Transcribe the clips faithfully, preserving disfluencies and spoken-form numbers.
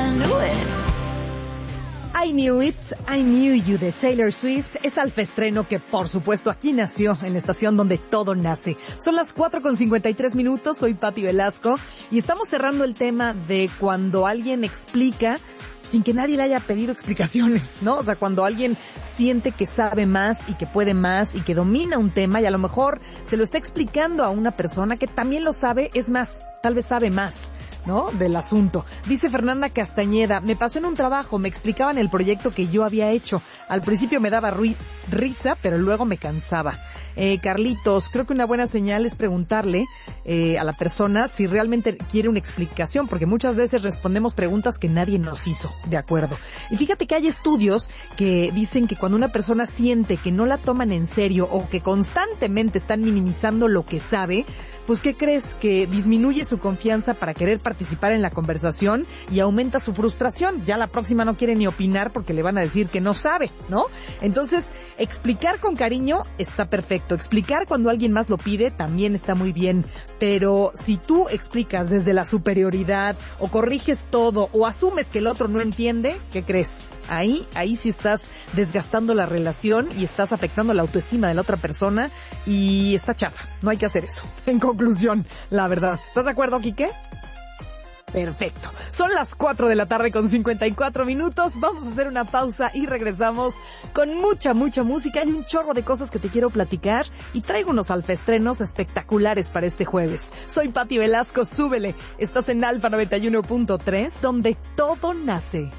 knew it. I Knew It, I Knew You de Taylor Swift es alfaestreno que por supuesto aquí nació en la estación donde todo nace. Son las cuatro con cincuenta y tres minutos, soy Pati Velasco y estamos cerrando el tema de cuando alguien explica sin que nadie le haya pedido explicaciones, ¿no? O sea, cuando alguien siente que sabe más y que puede más y que domina un tema y a lo mejor se lo está explicando a una persona que también lo sabe, es más, tal vez sabe más, ¿no? Del asunto. Dice Fernanda Castañeda, me pasó en un trabajo, me explicaban el proyecto que yo había hecho. Al principio me daba ru- risa, pero luego me cansaba. Eh, Carlitos, creo que una buena señal es preguntarle eh, a la persona si realmente quiere una explicación, porque muchas veces respondemos preguntas que nadie nos hizo, de acuerdo. Y fíjate que hay estudios que dicen que cuando una persona siente que no la toman en serio o que constantemente están minimizando lo que sabe, pues ¿qué crees? Que disminuye su confianza para querer participar en la conversación y aumenta su frustración. Ya la próxima no quiere ni opinar porque le van a decir que no sabe, ¿no? Entonces, explicar con cariño está perfecto. Explicar cuando alguien más lo pide también está muy bien. Pero si tú explicas desde la superioridad o corriges todo o asumes que el otro no entiende, ¿qué crees? Ahí, ahí sí estás desgastando la relación y estás afectando la autoestima de la otra persona y está chafa. No hay que hacer eso. En conclusión, la verdad. ¿Estás de acuerdo, Quique? Perfecto. Son las cuatro de la tarde con cincuenta y cuatro minutos. Vamos a hacer una pausa y regresamos con mucha, mucha música. Hay un chorro de cosas que te quiero platicar y traigo unos alfaestrenos espectaculares para este jueves. Soy Pati Velasco, súbele. Estás en Alfa noventa y uno punto tres, donde todo nace.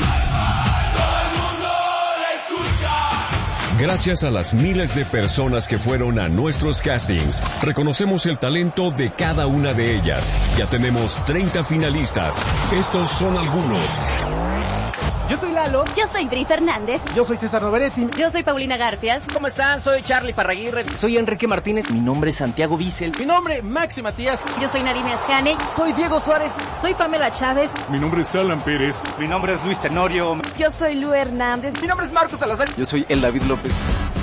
Gracias a las miles de personas que fueron a nuestros castings, reconocemos el talento de cada una de ellas. Ya tenemos treinta finalistas. Estos son algunos. Yo soy Lalo. Yo soy Bri Fernández. Yo soy César Noveretti. Yo soy Paulina Garfias. ¿Cómo están? Soy Charlie Parraguirre. Soy Enrique Martínez. Mi nombre es Santiago Bissell. Mi nombre, Maxi Matías. Yo soy Nadine Ascane. Soy Diego Suárez. Soy Pamela Chávez. Mi nombre es Alan Pérez. Mi nombre es Luis Tenorio. Yo soy Lu Hernández. Mi nombre es Marcos Salazar. Yo soy el David López.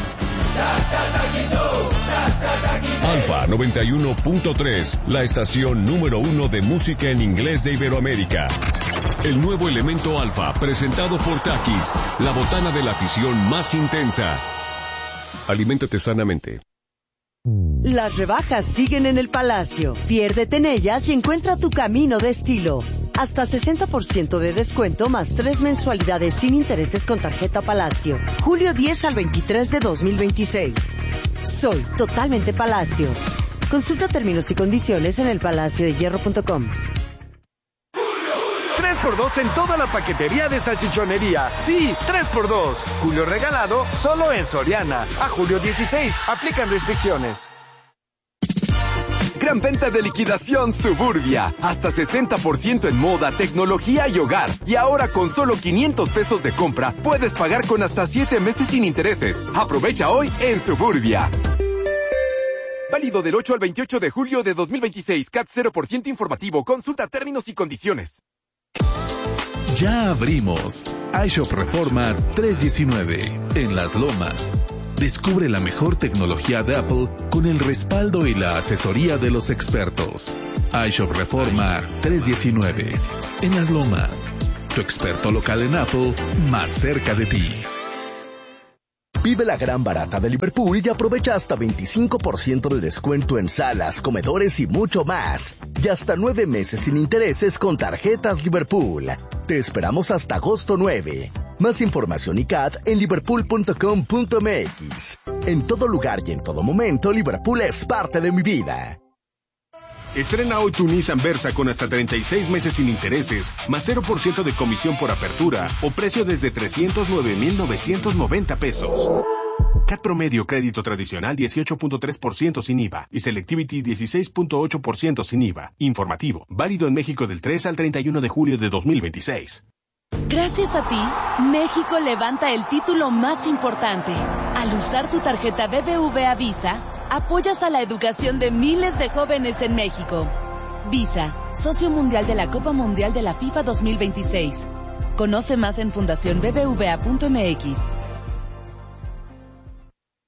Alfa noventa y uno punto tres, la estación número uno de música en inglés de Iberoamérica. El nuevo elemento Alfa, presentado por Takis, la botana de la afición más intensa. Aliméntate sanamente. Las rebajas siguen en el Palacio. Piérdete en ellas y encuentra tu camino de estilo. Hasta sesenta por ciento de descuento más tres mensualidades sin intereses con tarjeta Palacio. Julio diez al veintitrés de dos mil veintiséis. Soy totalmente Palacio. Consulta términos y condiciones en el palacio de hierro punto com. tres por dos en toda la paquetería de salchichonería. Sí, tres por dos. Julio regalado solo en Soriana. A julio dieciséis. Aplican restricciones. Gran venta de liquidación Suburbia. Hasta sesenta por ciento en moda, tecnología y hogar. Y ahora con solo quinientos pesos de compra, puedes pagar con hasta siete meses sin intereses. Aprovecha hoy en Suburbia. Válido del ocho al veintiocho de julio de dos mil veintiséis. C A T cero por ciento informativo. Consulta términos y condiciones. Ya abrimos iShop Reforma trescientos diecinueve en Las Lomas. Descubre la mejor tecnología de Apple con el respaldo y la asesoría de los expertos. iShop Reforma trescientos diecinueve en Las Lomas. Tu experto local en Apple más cerca de ti. Vive la gran barata de Liverpool y aprovecha hasta veinticinco por ciento de descuento en salas, comedores y mucho más. Y hasta nueve meses sin intereses con tarjetas Liverpool. Te esperamos hasta agosto nueve. Más información y C A T en liverpool punto com punto m x. En todo lugar y en todo momento, Liverpool es parte de mi vida. Estrena hoy tu Nissan Versa con hasta treinta y seis meses sin intereses, más cero por ciento de comisión por apertura o precio desde trescientos nueve mil novecientos noventa pesos. C A T promedio crédito tradicional dieciocho punto tres por ciento sin I V A y Selectivity dieciséis punto ocho por ciento sin I V A. Informativo, válido en México del tres al treinta y uno de julio de dos mil veintiséis. Gracias a ti, México levanta el título más importante. Al usar tu tarjeta B B V A Visa, apoyas a la educación de miles de jóvenes en México. Visa, socio mundial de la Copa Mundial de la FIFA dos mil veintiséis. Conoce más en fundación b b v a punto m x. Hoy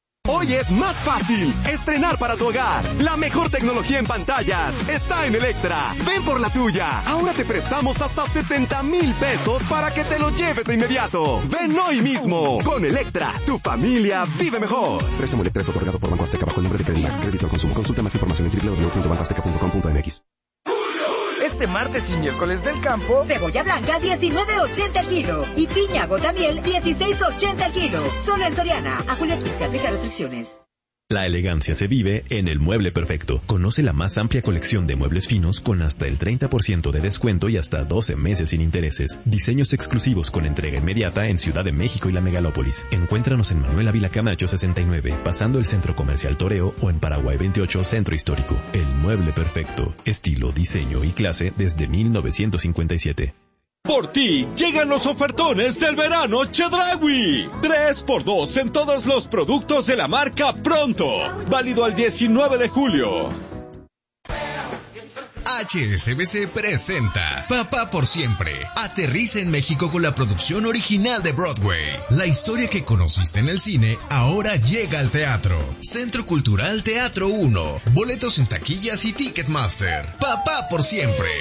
Hoy es más fácil estrenar para tu hogar. La mejor tecnología en pantallas está en Electra. Ven por la tuya. Ahora te prestamos hasta setenta mil pesos para que te lo lleves de inmediato. Ven hoy mismo. Con Electra, tu familia vive mejor. Préstamo Electra es otorgado por Banco Azteca bajo el nombre de Credimax. Crédito al consumo. Consulta más información en doble u doble u doble u punto banco azteca punto com punto m x. Este martes y miércoles del campo, cebolla blanca diecinueve ochenta el kilo y piña gotamiel dieciséis ochenta el kilo. Solo en Soriana. A julio quince, aplica restricciones. La elegancia se vive en El Mueble Perfecto. Conoce la más amplia colección de muebles finos con hasta el treinta por ciento de descuento y hasta doce meses sin intereses. Diseños exclusivos con entrega inmediata en Ciudad de México y la Megalópolis. Encuéntranos en Manuel Ávila Camacho sesenta y nueve, pasando el Centro Comercial Toreo, o en Paraguay veintiocho, Centro Histórico. El Mueble Perfecto. Estilo, diseño y clase desde mil novecientos cincuenta y siete. Por ti, llegan los ofertones del verano Chedraui. tres por dos en todos los productos de la marca Pronto. Válido al diecinueve de julio. H S B C presenta Papá por Siempre. Aterriza en México con la producción original de Broadway. La historia que conociste en el cine ahora llega al teatro. Centro Cultural Teatro uno. Boletos en taquillas y Ticketmaster. Papá por Siempre.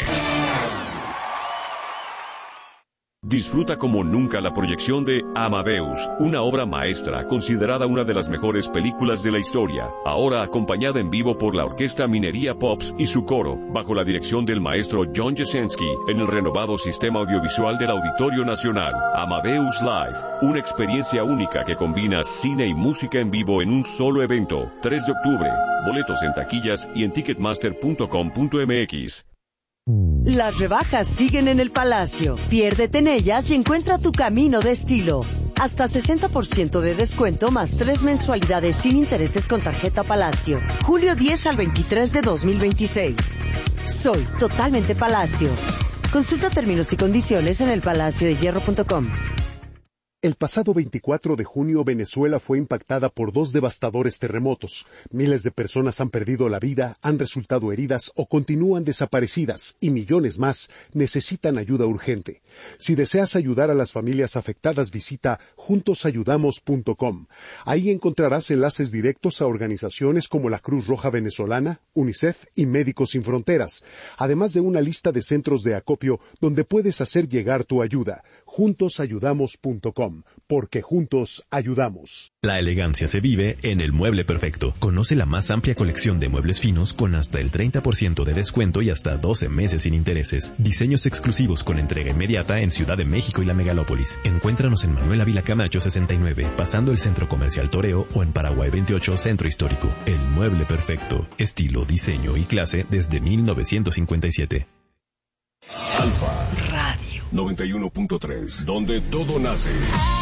Disfruta como nunca la proyección de Amadeus, una obra maestra considerada una de las mejores películas de la historia, ahora acompañada en vivo por la Orquesta Minería Pops y su coro, bajo la dirección del maestro John Jasenski, en el renovado sistema audiovisual del Auditorio Nacional. Amadeus Live, una experiencia única que combina cine y música en vivo en un solo evento. tres de octubre, boletos en taquillas y en ticketmaster punto com punto m x. Las rebajas siguen en el Palacio. Piérdete en ellas y encuentra tu camino de estilo. Hasta sesenta por ciento de descuento más tres mensualidades sin intereses con tarjeta Palacio. julio diez al veintitrés de dos mil veintiséis. Soy totalmente Palacio. Consulta términos y condiciones en el palacio de hierro punto com. El pasado veinticuatro de junio, Venezuela fue impactada por dos devastadores terremotos. Miles de personas han perdido la vida, han resultado heridas o continúan desaparecidas, y millones más necesitan ayuda urgente. Si deseas ayudar a las familias afectadas, visita juntos ayudamos punto com. Ahí encontrarás enlaces directos a organizaciones como la Cruz Roja Venezolana, UNICEF y Médicos Sin Fronteras, además de una lista de centros de acopio donde puedes hacer llegar tu ayuda. juntos ayudamos punto com. Porque juntos ayudamos. La elegancia se vive en El Mueble Perfecto. Conoce la más amplia colección de muebles finos con hasta el treinta por ciento de descuento y hasta doce meses sin intereses. Diseños exclusivos con entrega inmediata en Ciudad de México y la Megalópolis. Encuéntranos en Manuel Ávila Camacho sesenta y nueve, pasando el Centro Comercial Toreo, o en Paraguay veintiocho, Centro Histórico. El Mueble Perfecto. Estilo, diseño y clase desde mil novecientos cincuenta y siete. Alfa Radio noventa y uno punto tres, donde todo nace.